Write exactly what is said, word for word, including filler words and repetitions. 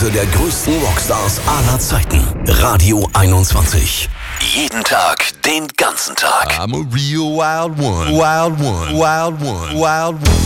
Reise der größten Rockstars aller Zeiten. Radio einundzwanzig. Jeden Tag, den ganzen Tag. I'm a real wild one. Wild one. Wild one. Wild one.